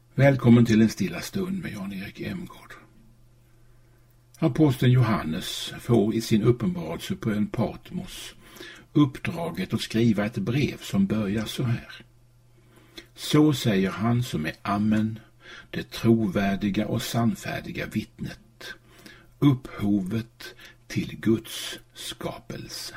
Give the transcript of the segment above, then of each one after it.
Välkommen till en stilla stund med Jan-Erik Emgård. Aposteln Johannes får i sin uppenbarelse på ön Patmos uppdraget att skriva ett brev som börjar så här. Så säger han som är Amen, det trovärdiga och sannfärdiga vittnet, upphovet till Guds skapelse.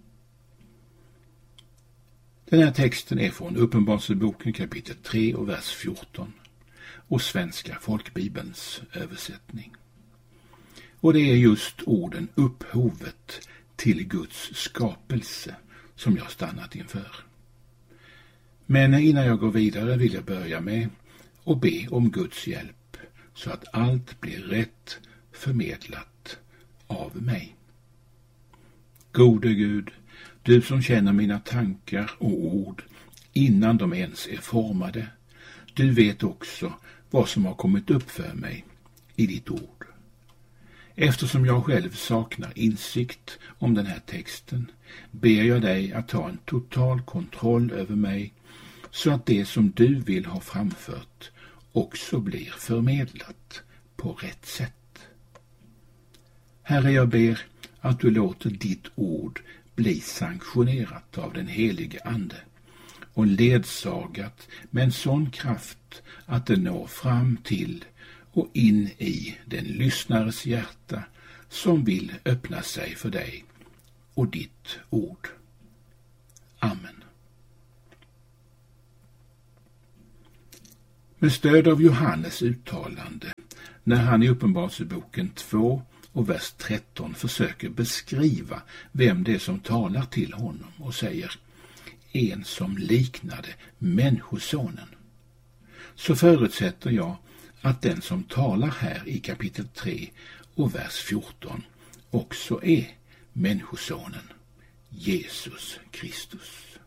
Den här texten är från Uppenbarelseboken kapitel 3 och vers 14 och Svenska folkbibelns översättning. Och det är just orden upphovet till Guds skapelse som jag stannat inför. Men innan jag går vidare vill jag börja med att be om Guds hjälp så att allt blir rätt förmedlat av mig. Gode Gud, du som känner mina tankar och ord innan de ens är formade, du vet också vad som har kommit upp för mig i ditt ord. Eftersom jag själv saknar insikt om den här texten ber jag dig att ta en total kontroll över mig så att det som du vill ha framfört också blir förmedlat på rätt sätt. Herre, jag ber att du låter ditt ord bli sanktionerat av den helige Ande och ledsagat med en sån kraft att det når fram till och in i den lyssnares hjärta som vill öppna sig för dig och ditt ord. Amen. Med stöd av Johannes uttalande när han i Uppenbarelseboken 2 och vers 13 försöker beskriva vem det är som talar till honom och säger en som liknade människosonen, så förutsätter jag att den som talar här i kapitel 3 och vers 14 också är människosonen, Jesus Kristus.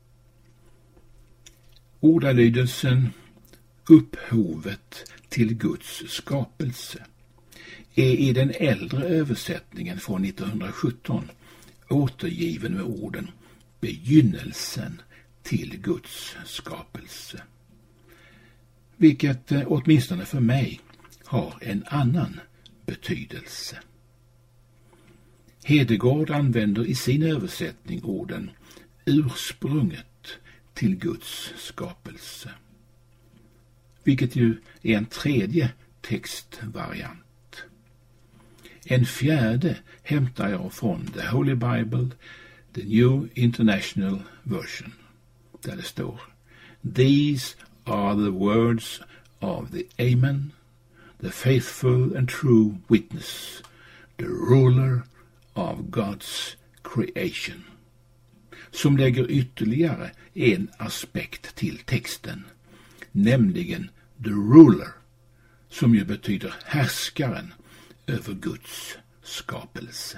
Ordalydelsen upphovet till Guds skapelse är i den äldre översättningen från 1917 återgiven med orden begynnelsen till Guds skapelse, vilket åtminstone för mig har en annan betydelse. Hedegaard använder i sin översättning orden ursprunget till Guds skapelse, vilket ju är en tredje textvariant. En fjärde hämtar jag från The Holy Bible, the New International Version, där det står: These are the words of the Amen, the faithful and true witness, the ruler of God's creation. Som lägger ytterligare en aspekt till texten, nämligen the ruler, som ju betyder härskaren över Guds skapelse.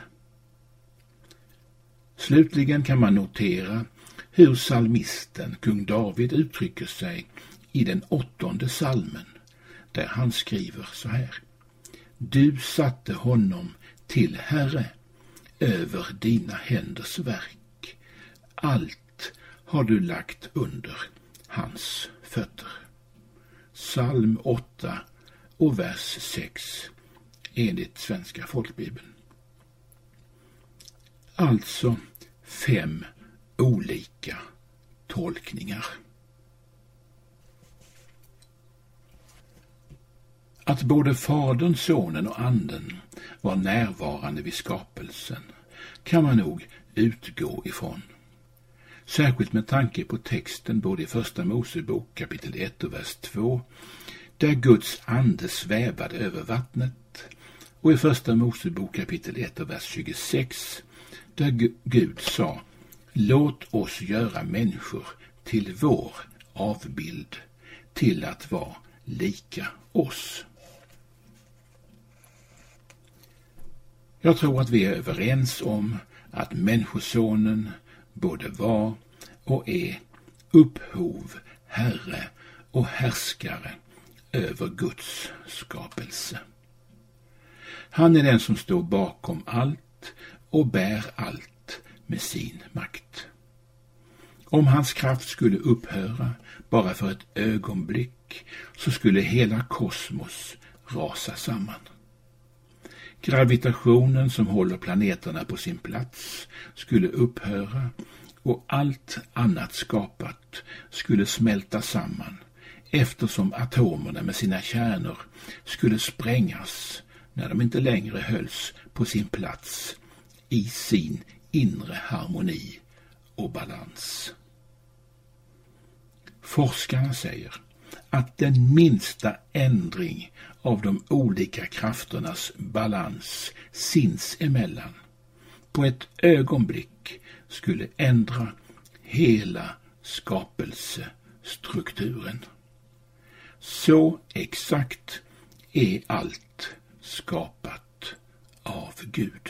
Slutligen kan man notera hur psalmisten kung David uttrycker sig i den 8:e psalmen, där han skriver så här: Du satte honom till herre över dina händers verk. Allt har du lagt under hans fötter. Psalm 8 och vers 6 enligt Svenska folkbibeln. Alltså 5 olika tolkningar. Att både Fadern, Sonen och Anden var närvarande vid skapelsen kan man nog utgå ifrån. Särskilt med tanke på texten både i Första Mosebok kapitel 1 och vers 2, där Guds ande svävade över vattnet, och i Första Mosebok kapitel 1 och vers 26, där Gud sa: Låt oss göra människor till vår avbild, till att vara lika oss. Jag tror att vi är överens om att människosonen både var och är upphov, herre och härskare över Guds skapelse. Han är den som står bakom allt och bär allt med sin makt. Om hans kraft skulle upphöra bara för ett ögonblick så skulle hela kosmos rasa samman. Gravitationen som håller planeterna på sin plats skulle upphöra och allt annat skapat skulle smälta samman eftersom atomerna med sina kärnor skulle sprängas när de inte längre hölls på sin plats i sin inre harmoni och balans. Forskarna säger att den minsta ändring av de olika krafternas balans sinsemellan på ett ögonblick skulle ändra hela skapelsestrukturen. Så exakt är allt skapat av Gud.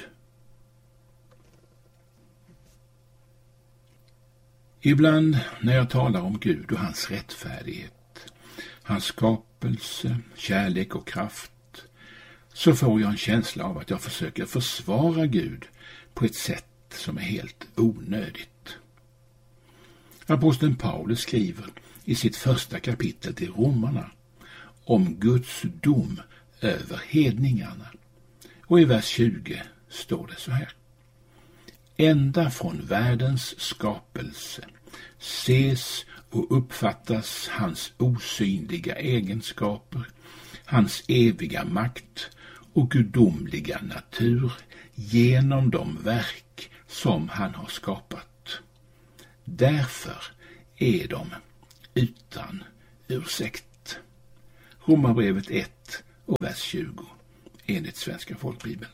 Ibland när jag talar om Gud och hans rättfärdighet, hans skapelse, kärlek och kraft, så får jag en känsla av att jag försöker försvara Gud på ett sätt som är helt onödigt. Aposteln Paulus skriver i sitt första kapitel till Romarna om Guds dom över hedningarna. Och i vers 20 står det så här: ända från världens skapelse ses och uppfattas hans osynliga egenskaper, hans eviga makt och gudomliga natur genom de verk som han har skapat. Därför är de utan ursäkt. Romarbrevet 1 och vers 20 enligt Svenska folkbibeln.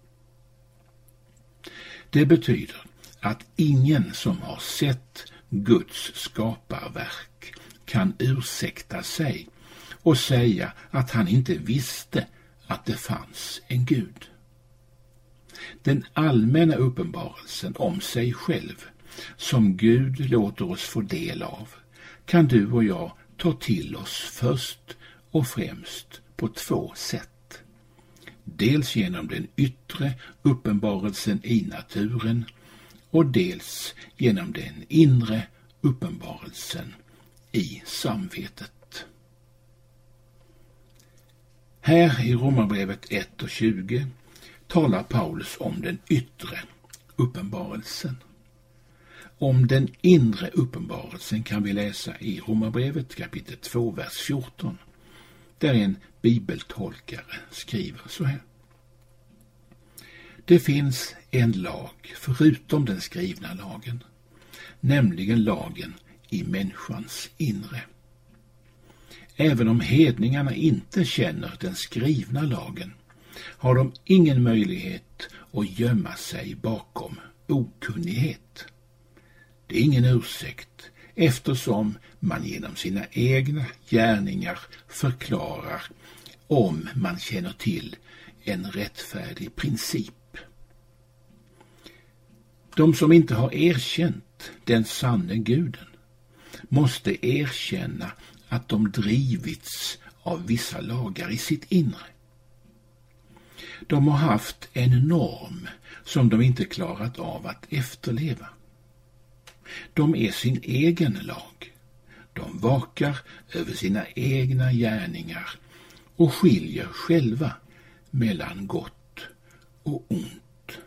Det betyder att ingen som har sett Guds skaparverk kan ursäkta sig och säga att han inte visste att det fanns en Gud. Den allmänna uppenbarelsen om sig själv som Gud låter oss få del av kan du och jag ta till oss först och främst på två sätt. Dels genom den yttre uppenbarelsen i naturen och dels genom den inre uppenbarelsen i samvetet. Här i Romarbrevet 1 och 20 talar Paulus om den yttre uppenbarelsen. Om den inre uppenbarelsen kan vi läsa i Romarbrevet kapitel 2, vers 14. Där en bibeltolkare skriver så här: det finns en lag förutom den skrivna lagen, nämligen lagen i människans inre. Även om hedningarna inte känner den skrivna lagen har de ingen möjlighet att gömma sig bakom okunnighet. Det är ingen ursäkt eftersom man genom sina egna gärningar förklarar om man känner till en rättfärdig princip. De som inte har erkänt den sanne guden måste erkänna att de drivits av vissa lagar i sitt inre. De har haft en norm som de inte klarat av att efterleva. De är sin egen lag. De vakar över sina egna gärningar och skiljer själva mellan gott och ont.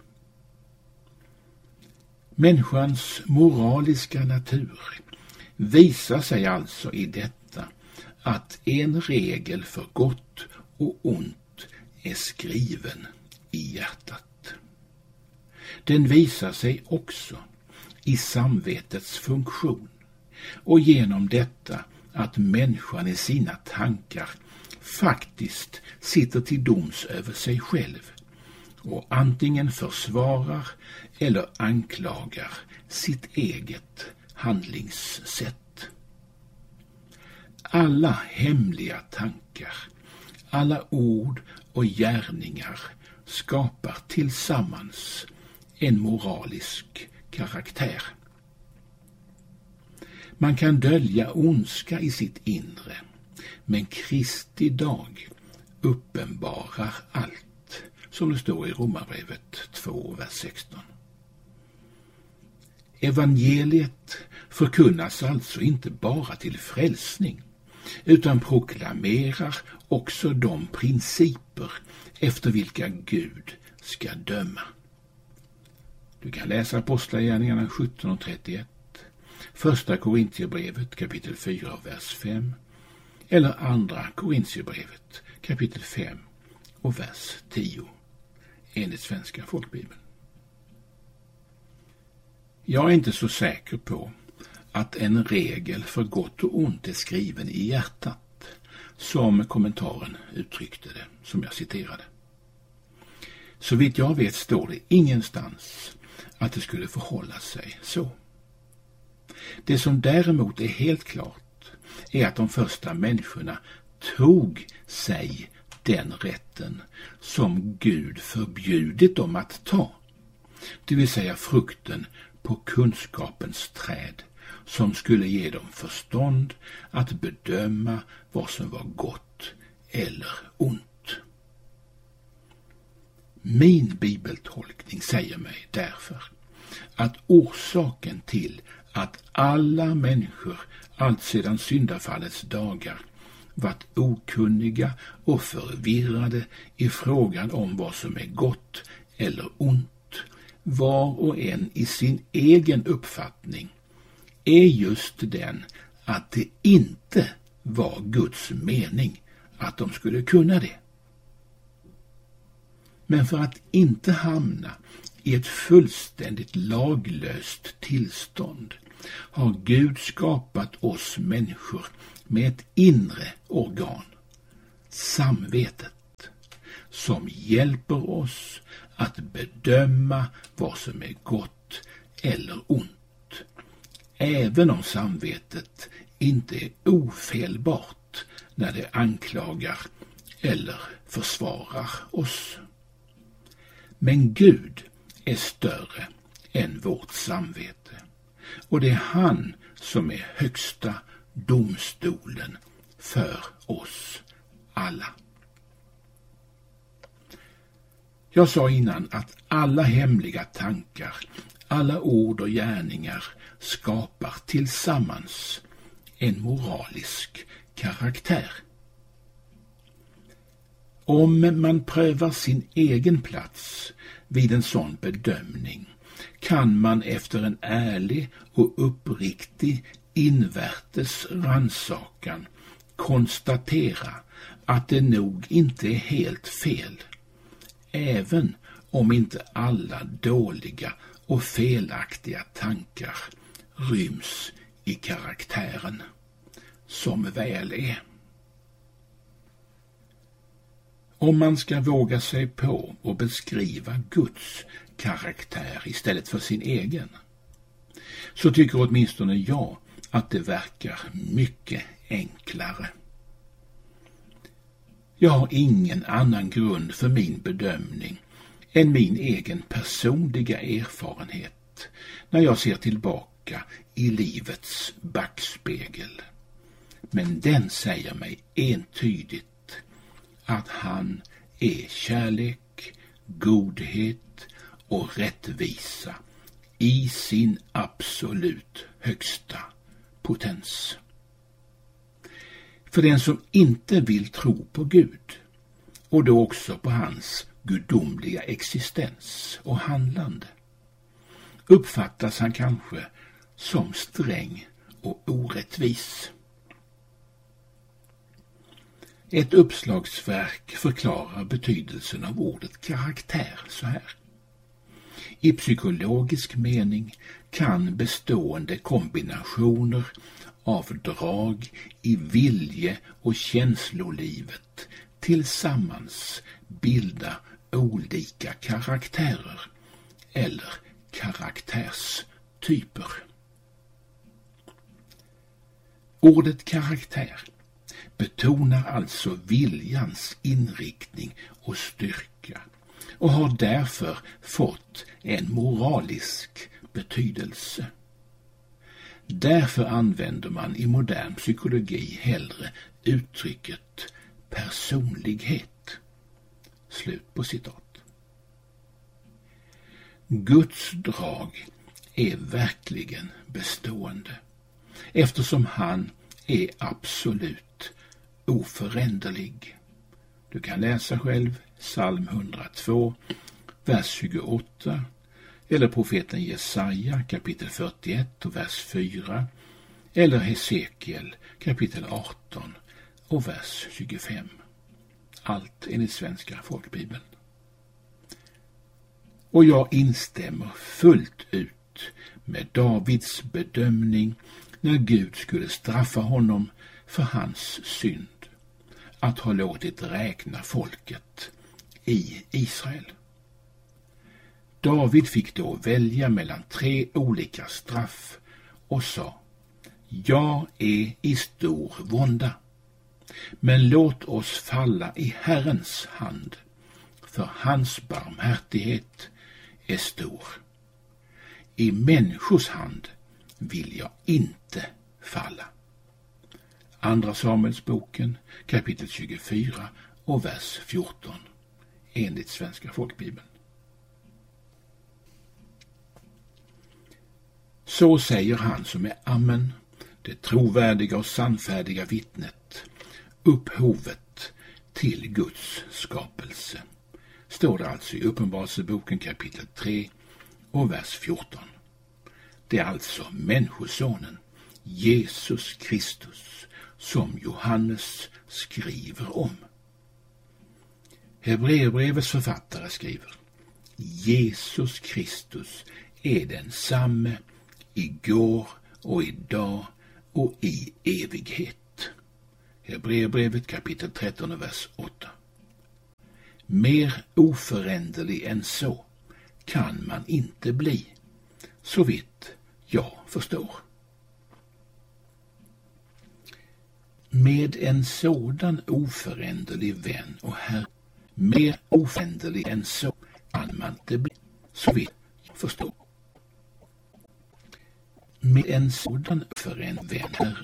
Människans moraliska natur visar sig alltså i detta att en regel för gott och ont är skriven i hjärtat. Den visar sig också i samvetets funktion och genom detta att människan i sina tankar faktiskt sitter till doms över sig själv och antingen försvarar eller anklagar sitt eget handlingssätt. Alla hemliga tankar, alla ord och gärningar skapar tillsammans en moralisk karaktär. Man kan dölja ondska i sitt inre, men Kristi dag uppenbarar allt, som det står i Romarbrevet 2, vers 16. Evangeliet förkunnas alltså inte bara till frälsning, utan proklamerar också de principer efter vilka Gud ska döma. Du kan läsa Apostlagärningarna 17 och 31, Första Korintierbrevet kapitel 4 och vers 5, eller Andra Korintierbrevet kapitel 5 och vers 10, enligt Svenska folkbibeln. Jag är inte så säker på att en regel för gott och ont är skriven i hjärtat, som kommentaren uttryckte det, som jag citerade. Så vitt jag vet står det ingenstans att det skulle förhålla sig så. Det som däremot är helt klart är att de första människorna tog sig den rätten som Gud förbjudit dem att ta, det vill säga frukten på kunskapens träd, som skulle ge dem förstånd att bedöma vad som var gott eller ont. Min bibeltolkning säger mig därför att orsaken till att alla människor alltsedan syndafallets dagar varit okunniga och förvirrade i frågan om vad som är gott eller ont, var och en i sin egen uppfattning, är just den att det inte var Guds mening att de skulle kunna det. Men för att inte hamna i ett fullständigt laglöst tillstånd har Gud skapat oss människor med ett inre organ, samvetet, som hjälper oss att bedöma vad som är gott eller ont, även om samvetet inte är ofelbart när det anklagar eller försvarar oss. Men Gud är större än vårt samvete, och det är han som är högsta domstolen för oss alla. Jag sa innan att alla hemliga tankar, alla ord och gärningar skapar tillsammans en moralisk karaktär. Om man prövar sin egen plats vid en sån bedömning kan man efter en ärlig och uppriktig invärtes rannsakan konstatera att det nog inte är helt fel, även om inte alla dåliga och felaktiga tankar ryms i karaktären, som väl är. Om man ska våga sig på och beskriva Guds karaktär istället för sin egen, så tycker åtminstone jag att det verkar mycket enklare. Jag har ingen annan grund för min bedömning än min egen personliga erfarenhet när jag ser tillbaka i livets backspegel. Men den säger mig entydigt att han är kärlek, godhet och rättvisa i sin absolut högsta potens. För den som inte vill tro på Gud, och då också på hans gudomliga existens och handlande, uppfattas han kanske som sträng och orättvis. Ett uppslagsverk förklarar betydelsen av ordet karaktär så här. I psykologisk mening kan bestående kombinationer av drag i vilje- och känslolivet tillsammans bilda olika karaktärer eller karaktärstyper. Ordet karaktär betonar alltså viljans inriktning och styrka och har därför fått en moralisk betydelse. Därför använder man i modern psykologi hellre uttrycket personlighet. Slut på citat. Guds drag är verkligen bestående, eftersom han är absolut oföränderlig. Du kan läsa själv psalm 102, vers 28, eller profeten Jesaja kapitel 41 och vers 4, eller Hesekiel kapitel 18 och vers 25. Allt enligt Svenska folkbibeln. Och jag instämmer fullt ut med Davids bedömning när Gud skulle straffa honom för hans synd, att ha låtit räkna folket i Israel. David fick då välja mellan 3 olika straff och sa: jag är i stor vånda, men låt oss falla i Herrens hand, för hans barmhärtighet är stor. I människors hand vill jag inte falla. Andra Samuelsboken kapitel 24 och vers 14 enligt Svenska folkbibeln. Så säger han som är Amen, det trovärdiga och sannfärdiga vittnet, upphovet till Guds skapelse. Står det alltså i Uppenbarelseboken kapitel 3 och vers 14. Det är alltså människosonen, Jesus Kristus, som Johannes skriver om. Hebreerbrevets författare skriver: Jesus Kristus är densamme igår och idag och i evighet. Hebreerbrevet kapitel 13 vers 8. Mer oföränderlig än så kan man inte bli, så vitt jag förstår. Med en sådan oföränderlig vän och Herre, mer oföränderlig än så kan man inte bli, så vitt jag förstår. Med en sådan oföränderlig vän, Herre,